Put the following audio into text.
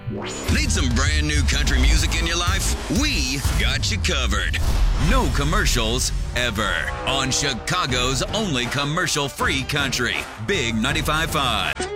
Need some brand new country music in your life? We got you covered. No commercials ever on Chicago's only commercial-free country. Big 95.5.